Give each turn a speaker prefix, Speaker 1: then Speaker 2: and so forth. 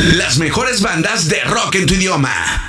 Speaker 1: Las mejores bandas de rock en tu idioma.